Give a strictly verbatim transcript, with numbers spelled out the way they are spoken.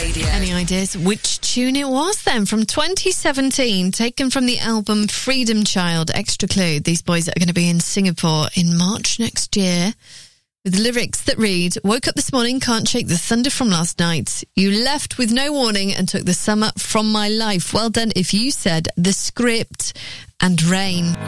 Radio. Any ideas which tune it was then? From twenty seventeen, taken from the album Freedom Child, Extra Clue. These boys are going to be in Singapore in March next year with lyrics that read, woke up this morning, can't shake the thunder from last night. You left with no warning and took the summer from my life. Well done if you said The Script and Rain.